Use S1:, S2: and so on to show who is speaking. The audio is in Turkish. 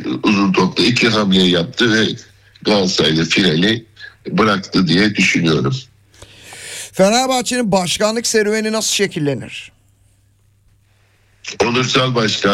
S1: uzun topta 2 hamle yaptı ve Galatasaray'da finali bıraktı diye düşünüyorum.
S2: Fenerbahçe'nin başkanlık serüveni nasıl şekillenir?
S1: Onursal başkan